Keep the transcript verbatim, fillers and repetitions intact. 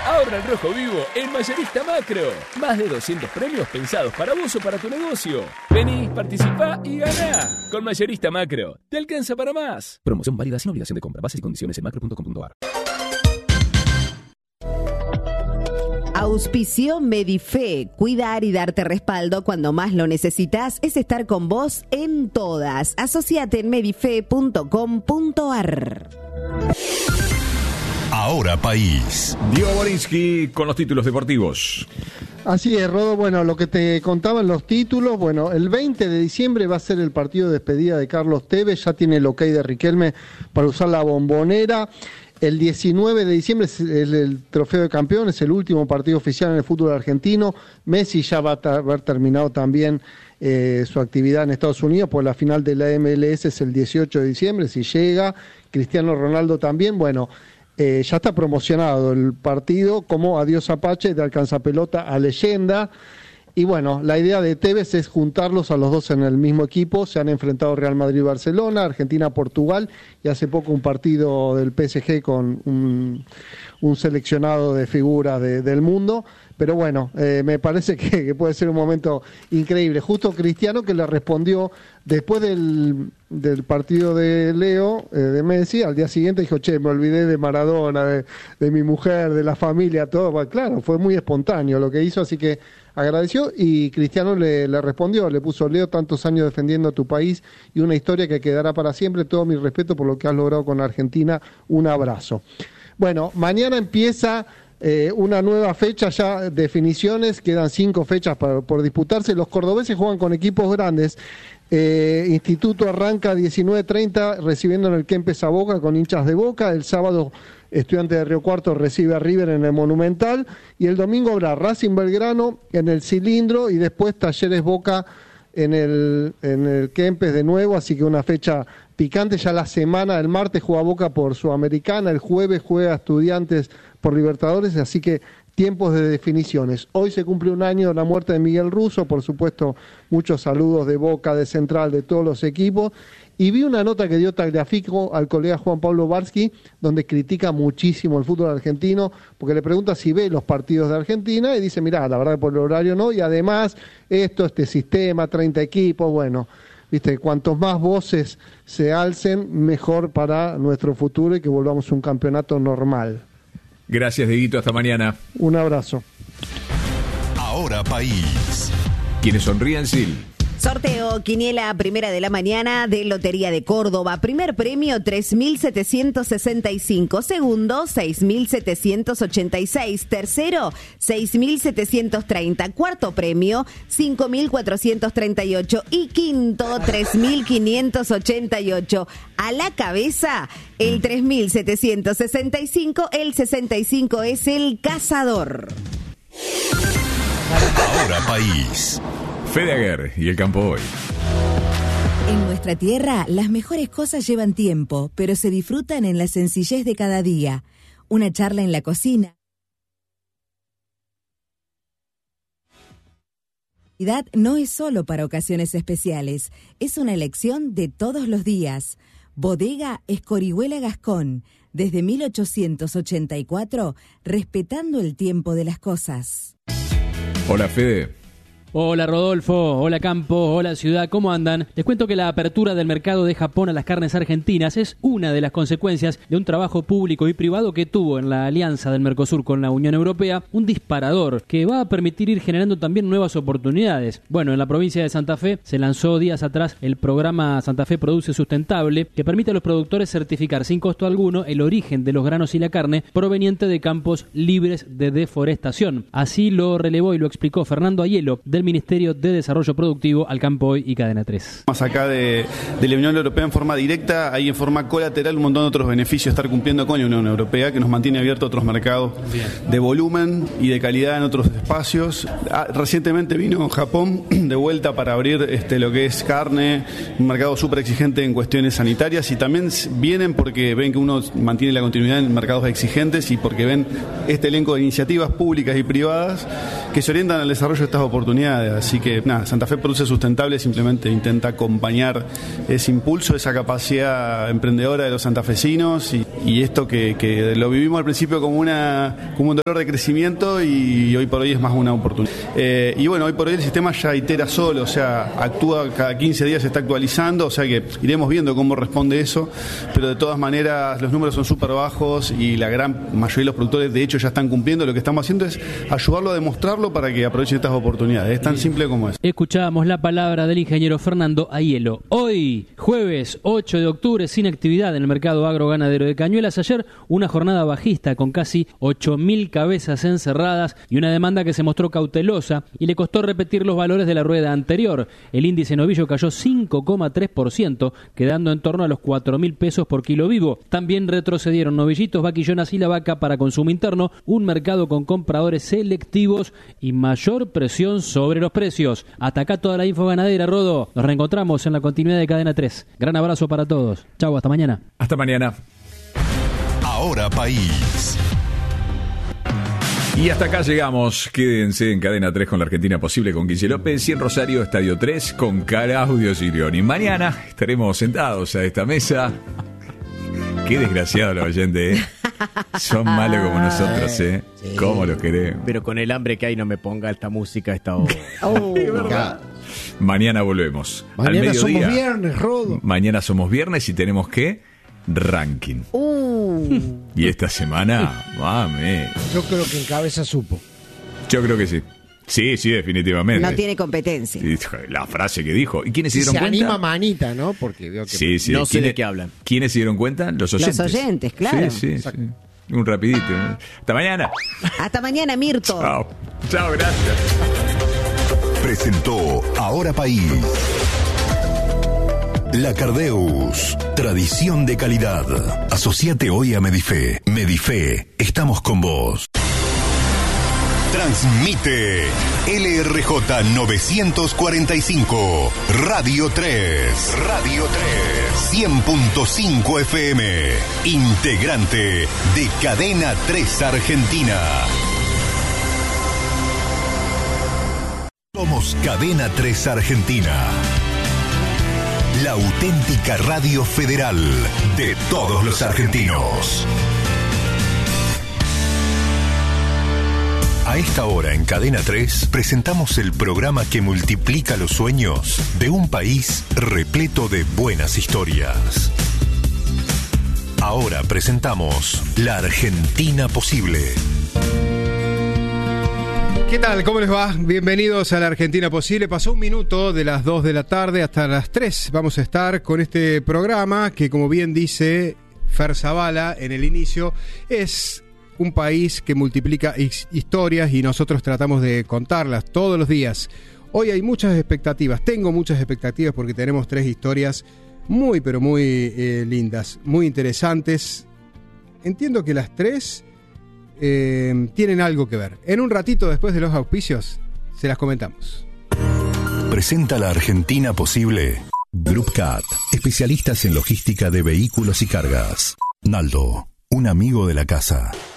Ahorra en rojo vivo en Mayorista Macro. Más de doscientos premios pensados para vos o para tu negocio. Vení, participá y ganá. Con Mayorista Macro, te alcanza para más. Promoción válida sin obligación de compra. Bases y condiciones en macro punto com punto a r. Auspició Medife. Cuidar y darte respaldo cuando más lo necesitas es estar con vos en todas. Asociate en medife punto com punto a r. Ahora País. Diego Borinsky con los títulos deportivos. Así es, Rodo. Bueno, lo que te contaban los títulos, bueno, el veinte de diciembre va a ser el partido de despedida de Carlos Tevez, ya tiene el ok de Riquelme para usar la Bombonera. El diecinueve de diciembre es el, el trofeo de campeones, el último partido oficial en el fútbol argentino. Messi ya va a haber terminado también eh, su actividad en Estados Unidos, pues la final de la M L S es el dieciocho de diciembre, si llega. Cristiano Ronaldo también, bueno, eh, ya está promocionado el partido como Adiós Apache, de alcanzapelota a leyenda. Y bueno, la idea de Tevez es juntarlos a los dos en el mismo equipo. Se han enfrentado Real Madrid y Barcelona, Argentina, Portugal, y hace poco un partido del P S G con un, un seleccionado de figuras de, del mundo. Pero bueno, eh, me parece que, que puede ser un momento increíble. Justo Cristiano, que le respondió después del, del partido de Leo, eh, de Messi, al día siguiente dijo, che, me olvidé de Maradona, de, de mi mujer, de la familia, todo. Bueno, claro, fue muy espontáneo lo que hizo, así que agradeció, y Cristiano le, le respondió, le puso: Leo, tantos años defendiendo a tu país y una historia que quedará para siempre. Todo mi respeto por lo que has logrado con Argentina. Un abrazo. Bueno, mañana empieza eh, una nueva fecha, ya definiciones, quedan cinco fechas para, por disputarse. Los cordobeses juegan con equipos grandes. Eh, Instituto arranca a diecinueve treinta recibiendo en el Kempes a Boca con hinchas de Boca. El sábado Estudiantes de Río Cuarto recibe a River en el Monumental, y el domingo habrá Racing Belgrano en el Cilindro y después Talleres Boca en el, en el Kempes de nuevo, así que una fecha picante. Ya la semana, el martes juega Boca por Sudamericana, el jueves juega Estudiantes por Libertadores, así que tiempos de definiciones. Hoy se cumple un año de la muerte de Miguel Russo, por supuesto muchos saludos de Boca, de Central, de todos los equipos. Y vi una nota que dio Tagliafico al colega Juan Pablo Barsky, donde critica muchísimo el fútbol argentino, porque le pregunta si ve los partidos de Argentina, y dice, mirá, la verdad que por el horario no, y además esto, este sistema, treinta equipos, bueno, viste, cuantos más voces se alcen, mejor para nuestro futuro y que volvamos a un campeonato normal. Gracias, Dieguito, hasta mañana. Un abrazo. Ahora País. Quienes sonrían, sí. Sorteo Quiniela Primera de la Mañana de Lotería de Córdoba. Primer premio tres mil setecientos sesenta y cinco. Segundo seis mil setecientos ochenta y seis. Tercero seis mil setecientos treinta. Cuarto premio cinco mil cuatrocientos treinta y ocho. Y quinto tres mil quinientos ochenta y ocho. A la cabeza el tres mil setecientos sesenta y cinco. El sesenta y cinco es el cazador. Ahora País. Fede Aguer y el campo hoy. En nuestra tierra, las mejores cosas llevan tiempo, pero se disfrutan en la sencillez de cada día. Una charla en la cocina. No es solo para ocasiones especiales, es una elección de todos los días. Bodega Escorihuela Gascón, desde mil ochocientos ochenta y cuatro, respetando el tiempo de las cosas. Hola, Fede. Hola Rodolfo, hola Campo, hola Ciudad, ¿cómo andan? Les cuento que la apertura del mercado de Japón a las carnes argentinas es una de las consecuencias de un trabajo público y privado que tuvo en la alianza del Mercosur con la Unión Europea, un disparador que va a permitir ir generando también nuevas oportunidades. Bueno, en la provincia de Santa Fe se lanzó días atrás el programa Santa Fe Produce Sustentable, que permite a los productores certificar sin costo alguno el origen de los granos y la carne proveniente de campos libres de deforestación. Así lo relevó y lo explicó Fernando Aiello, del Ministerio de Desarrollo Productivo, al Campo Hoy y Cadena tres. Más acá de, de la Unión Europea en forma directa, hay en forma colateral un montón de otros beneficios estar cumpliendo con la Unión Europea, que nos mantiene abiertos a otros mercados Bien. de volumen y de calidad en otros espacios. Ah, recientemente vino Japón de vuelta para abrir este, lo que es carne, un mercado súper exigente en cuestiones sanitarias, y también vienen porque ven que uno mantiene la continuidad en mercados exigentes y porque ven este elenco de iniciativas públicas y privadas que se orientan al desarrollo de estas oportunidades. Así que nada, Santa Fe Produce Sustentable simplemente intenta acompañar ese impulso, esa capacidad emprendedora de los santafesinos y, y esto que, que lo vivimos al principio como, una, como un dolor de crecimiento y hoy por hoy es más una oportunidad. Eh, y bueno, hoy por hoy el sistema ya itera solo, o sea, actúa cada quince días, se está actualizando, o sea que iremos viendo cómo responde eso, pero de todas maneras los números son súper bajos y la gran mayoría de los productores de hecho ya están cumpliendo. Lo que estamos haciendo es ayudarlo a demostrarlo para que aprovechen estas oportunidades. Es tan simple como es. Escuchábamos la palabra del ingeniero Fernando Aiello. Hoy, jueves ocho de octubre, sin actividad en el mercado agroganadero de Cañuelas. Ayer, una jornada bajista con casi ocho mil cabezas encerradas y una demanda que se mostró cautelosa y le costó repetir los valores de la rueda anterior. El índice novillo cayó cinco coma tres por ciento, quedando en torno a los cuatro mil pesos por kilo vivo. También retrocedieron novillitos, vaquillonas y la vaca para consumo interno, un mercado con compradores selectivos y mayor presión sobre los precios. Hasta acá toda la info ganadera, Rodo. Nos reencontramos en la continuidad de Cadena tres. Gran abrazo para todos. Chau, hasta mañana. Hasta mañana. Ahora País. Y hasta acá llegamos. Quédense en Cadena tres con la Argentina Posible con Guille López y en Rosario Estadio tres con Claudio Sirioni. Mañana estaremos sentados a esta mesa. Qué desgraciado los oyentes, ¿eh? Son malos como nosotros, ¿eh? Sí. ¿Cómo los queremos? Pero con el hambre que hay no me ponga esta música a esta hora. Oh, mañana volvemos. Mañana al mediodía. Somos viernes, Rodo. Mañana somos viernes y tenemos que ranking. Uh. Y esta semana, mame. Yo creo que en cabeza supo. Yo creo que sí. Sí, sí, definitivamente. No tiene competencia. Sí, la frase que dijo. ¿Y quiénes se dieron se cuenta? Se anima Manita, ¿no? Porque veo que sí, sí. No sé de qué hablan. ¿Quiénes se dieron cuenta? Los oyentes. Los oyentes, claro. Sí, sí, sí. Un rapidito. Hasta mañana. Hasta mañana, Mirto. Chao. Chao, gracias. Presentó Ahora País. La Cardeus, tradición de calidad. Asociate hoy a Medife. Medife, estamos con vos. Transmite L R J novecientos cuarenta y cinco, Radio tres. Radio tres. cien punto cinco F M. Integrante de Cadena tres Argentina. Somos Cadena tres Argentina. La auténtica radio federal de todos los argentinos. A esta hora en Cadena tres presentamos el programa que multiplica los sueños de un país repleto de buenas historias. Ahora presentamos La Argentina Posible. ¿Qué tal? ¿Cómo les va? Bienvenidos a La Argentina Posible. Pasó un minuto de las dos de la tarde hasta las tres. Vamos a estar con este programa que, como bien dice Fer Zavala en el inicio, es un país que multiplica historias y nosotros tratamos de contarlas todos los días. Hoy hay muchas expectativas, tengo muchas expectativas porque tenemos tres historias muy pero muy eh, lindas, muy interesantes. Entiendo que las tres eh, tienen algo que ver. En un ratito después de los auspicios se las comentamos. Presenta La Argentina Posible. Group Cat, especialistas en logística de vehículos y cargas. Naldo, un amigo de la casa.